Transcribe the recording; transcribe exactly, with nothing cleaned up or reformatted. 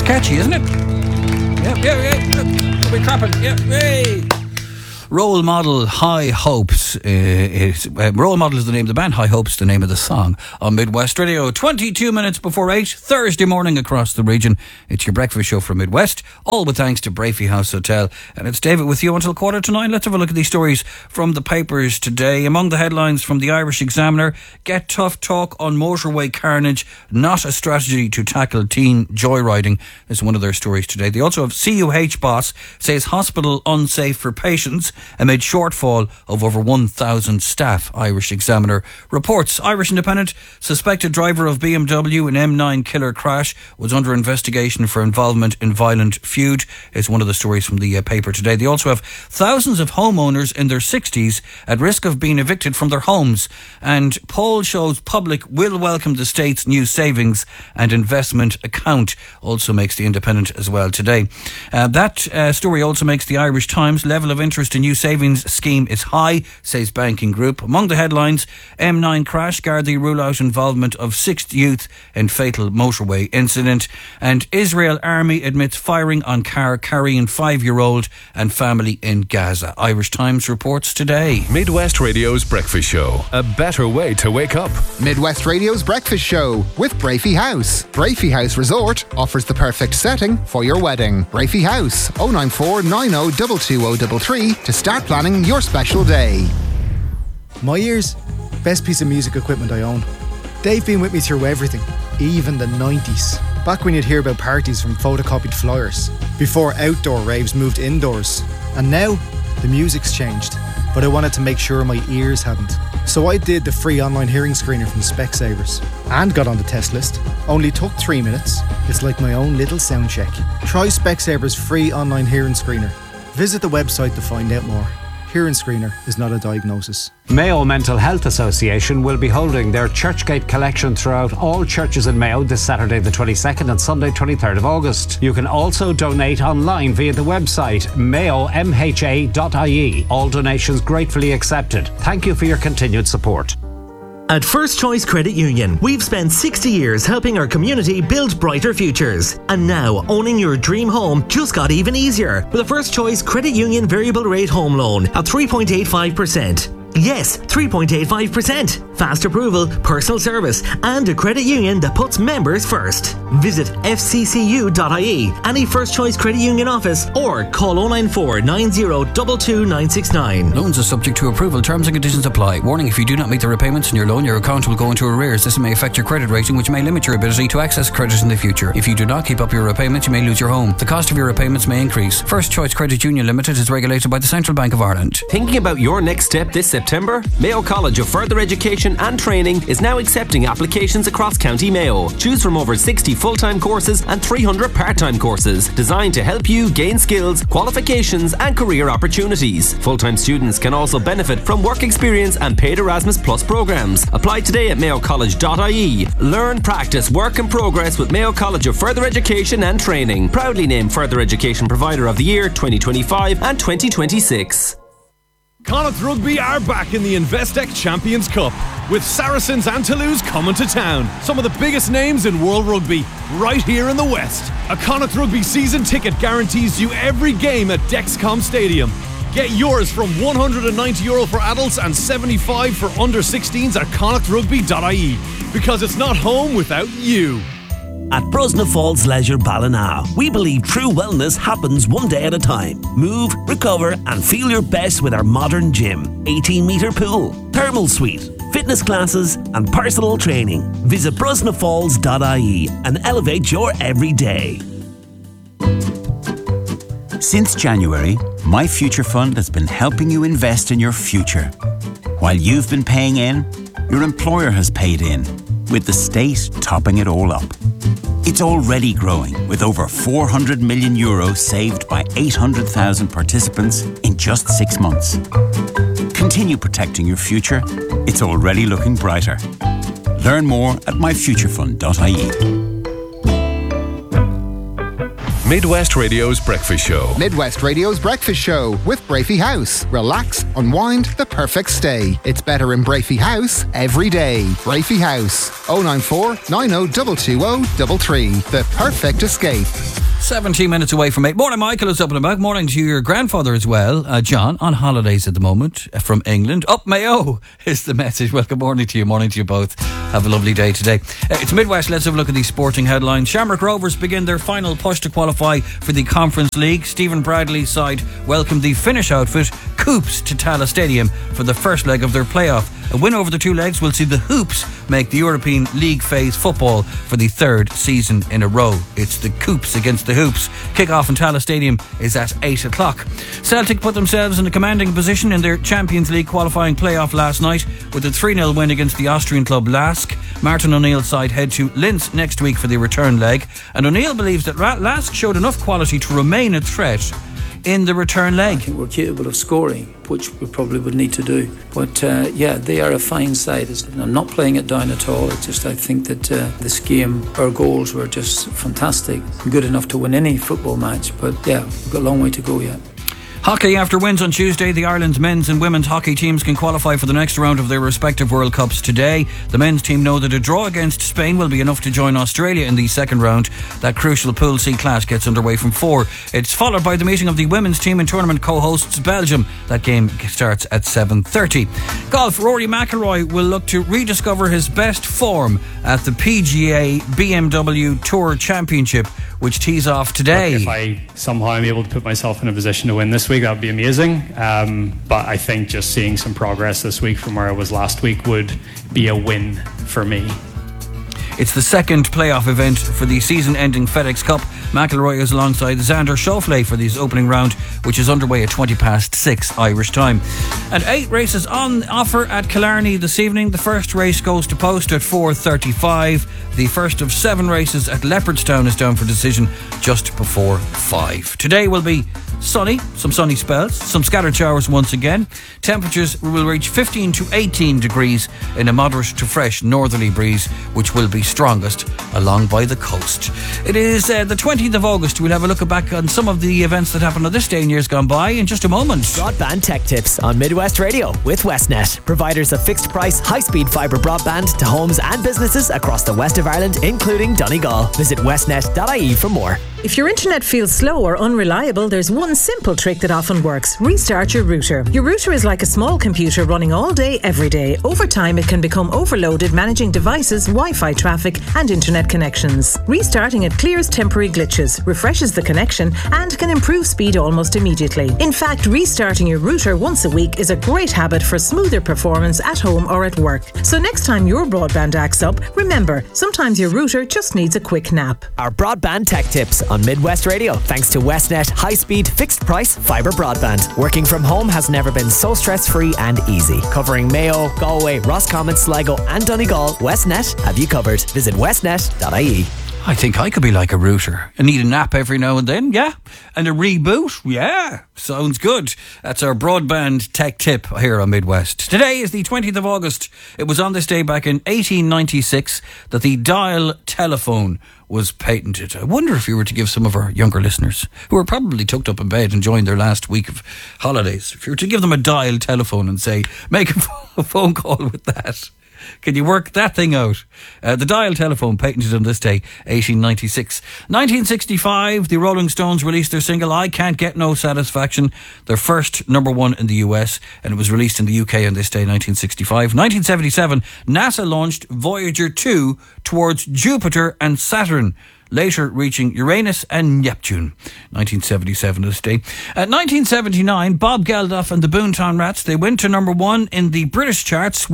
It's catchy, isn't it? Yeah, yeah, yeah. We'll be clapping. Yeah, hey. Role Model High Hopes. Uh, is, uh, Role Model is the name of the band. High Hopes the name of the song on Midwest Radio. twenty-two minutes before eight, Thursday morning across the region. It's your breakfast show from Midwest, all with thanks to Brafey House Hotel. And it's David with you until quarter to nine. Let's have a look at these stories from the papers today. Among the headlines from the Irish Examiner: Get Tough Talk on Motorway Carnage, not a strategy to tackle teen joyriding, is one of their stories today. They also have C U H boss says hospital unsafe for patients amid shortfall of over one thousand staff. Irish Examiner reports. Irish Independent: suspected driver of B M W in M nine killer crash was under investigation for involvement in violent feud, is one of the stories from the uh, paper today. They also have thousands of homeowners in their sixties at risk of being evicted from their homes, and poll shows public will welcome the state's new savings and investment account, also makes the Independent as well today. Uh, that uh, story also makes the Irish Times. Level of interest in new savings scheme is high, says banking group. Among the headlines: M nine crash, Gardaí rule out involvement of six youth in fatal motorway incident, and Israel army admits firing on car carrying five-year-old and family in Gaza. Irish Times reports today. Midwest Radio's breakfast show, a better way to wake up. Midwest Radio's breakfast show with Brafey House. Brafey House Resort offers the perfect setting for your wedding. Brafey House, oh nine four nine oh two two oh three three to start planning your special day. My ears, best piece of music equipment I own. They've been with me through everything, even the nineties. Back when you'd hear about parties from photocopied flyers, before outdoor raves moved indoors. And now, the music's changed, but I wanted to make sure my ears hadn't. So I did the free online hearing screener from Specsavers and got on the test list. Only took three minutes. It's like my own little sound check. Try Specsavers free online hearing screener. Visit the website to find out more. Hearing screener is not a diagnosis. Mayo Mental Health Association will be holding their Churchgate collection throughout all churches in Mayo this Saturday the twenty-second and Sunday twenty-third of August. You can also donate online via the website mayo m h a dot i e. All donations gratefully accepted. Thank you for your continued support. At First Choice Credit Union, we've spent sixty years helping our community build brighter futures. And now, owning your dream home just got even easier with a First Choice Credit Union variable rate home loan at three point eight five percent. Yes, three point eight five percent. Fast approval, personal service, and a credit union that puts members first. Visit f c c u dot i e, any First Choice Credit Union office, or call oh nine four nine oh two two nine six nine. Loans are subject to approval. Terms and conditions apply. Warning: if you do not meet the repayments in your loan, your account will go into arrears. This may affect your credit rating, which may limit your ability to access credit in the future. If you do not keep up your repayments, you may lose your home. The cost of your repayments may increase. First Choice Credit Union Limited is regulated by the Central Bank of Ireland. Thinking about your next step this September? Mayo College of Further Education and Training is now accepting applications across County Mayo. Choose from over sixty full-time courses and three hundred part-time courses designed to help you gain skills, qualifications and career opportunities. Full-time students can also benefit from work experience and paid Erasmus Plus programs. Apply today at mayo college dot i e. Learn, practice, work and progress with Mayo College of Further Education and Training. Proudly named Further Education Provider of the Year twenty twenty-five and twenty twenty-six. Connacht Rugby are back in the Investec Champions Cup, with Saracens and Toulouse coming to town. Some of the biggest names in World Rugby, right here in the West. A Connacht Rugby season ticket guarantees you every game at Dexcom Stadium. Get yours from one hundred ninety euro for adults and seventy-five for under sixteens at connacht rugby dot i e. Because it's not home without you. At Brosna Falls Leisure Ballina, we believe true wellness happens one day at a time. Move, recover and feel your best with our modern gym, eighteen metre pool, thermal suite, fitness classes and personal training. Visit brosna falls dot i e and elevate your everyday. Since January, My Future Fund has been helping you invest in your future. While you've been paying in, your employer has paid in, with the state topping it all up. It's already growing, with over four hundred million euros saved by eight hundred thousand participants in just six months. Continue protecting your future. It's already looking brighter. Learn more at my future fund dot i e. Midwest Radio's Breakfast Show. Midwest Radio's Breakfast Show with Brafey House. Relax, unwind, the perfect stay. It's better in Brafey House every day. Brafey House. oh nine four, nine oh two two oh three three. The perfect escape. seventeen minutes away from eight. Morning, Michael is up and about. Morning to your grandfather as well, uh, John, on holidays at the moment uh, from England. Up Mayo is the message. Well, good morning to you. Morning to you both. Have a lovely day today. Uh, it's Midwest. Let's have a look at these sporting headlines. Shamrock Rovers begin their final push to qualify for the Conference League. Stephen Bradley's side welcomed the Finnish outfit Coops to Tala Stadium for the first leg of their playoff. A win over the two legs will see the Hoops make the European League phase football for the third season in a row. It's the Coops against the Hoops. Kick-off in Tala Stadium is at eight o'clock. Celtic put themselves in a commanding position in their Champions League qualifying playoff last night with a three nil win against the Austrian club Lask. Martin O'Neill's side head to Linz next week for the return leg, and O'Neill believes that Lask showed enough quality to remain a threat in the return leg. I think we're capable of scoring, which we probably would need to do. But uh, yeah, they are a fine side. I'm not playing it down at all. It's just I think that uh, this game, our goals were just fantastic, good enough to win any football match. But yeah, we've got a long way to go yet. Hockey. After wins on Tuesday, the Ireland's men's and women's hockey teams can qualify for the next round of their respective World Cups today. The men's team know that a draw against Spain will be enough to join Australia in the second round. That crucial Pool C clash gets underway from four. It's followed by the meeting of the women's team and tournament co-hosts Belgium. That game starts at seven thirty. Golf. Rory McIlroy will look to rediscover his best form at the P G A B M W Tour Championship, which tees off today. If I somehow am able to put myself in a position to win this week, that would be amazing. Um, but I think just seeing some progress this week from where I was last week would be a win for me. It's the second playoff event for the season-ending FedEx Cup. McIlroy is alongside Xander Schauffele for this opening round, which is underway at twenty past six Irish time. And eight races on offer at Killarney this evening. The first race goes to post at four thirty-five. The first of seven races at Leopardstown is down for decision just before five. Today will be sunny, some sunny spells, some scattered showers once again. Temperatures will reach fifteen to eighteen degrees in a moderate to fresh northerly breeze, which will be strongest along by the coast. It is uh, the twentieth of August. We'll have a look back on some of the events that happened on this day in years gone by in just a moment. Broadband Tech Tips on Midwest Radio with Westnet, providers of fixed price, high speed fibre broadband to homes and businesses across the west of Ireland, including Donegal. Visit westnet dot I E for more. If your internet feels slow or unreliable, there's one simple trick that often works. Restart your router. Your router is like a small computer running all day, every day. Over time, it can become overloaded managing devices, Wi-Fi traffic and internet connections. Restarting it clears temporary glitches, refreshes the connection and can improve speed almost immediately. In fact, restarting your router once a week is a great habit for smoother performance at home or at work. So next time your broadband acts up, remember, sometimes your router just needs a quick nap. Our Broadband Tech Tips on Midwest Radio, thanks to Westnet high-speed, fixed-price fibre broadband. Working from home has never been so stress-free and easy. Covering Mayo, Galway, Roscommon, Sligo and Donegal, Westnet have you covered. Visit westnet dot I E. I think I could be like a router. I need a nap every now and then, yeah. And a reboot, yeah. Sounds good. That's our broadband tech tip here on Midwest. Today is the twentieth of August. It was on this day back in eighteen ninety-six that the dial telephone was patented. I wonder if you were to give some of our younger listeners, who are probably tucked up in bed enjoying their last week of holidays, if you were to give them a dial telephone and say, make a phone call with that. Can you work that thing out? Uh, the dial telephone, patented on this day, eighteen ninety-six. nineteen sixty-five, the Rolling Stones released their single I Can't Get No Satisfaction, their first number one in the U S, and it was released in the U K on this day, nineteen sixty-five. nineteen seventy-seven, NASA launched Voyager two towards Jupiter and Saturn, later reaching Uranus and Neptune. nineteen seventy-seven this day. At nineteen seventy-nine, Bob Geldof and the Boomtown Rats, they went to number one in the British charts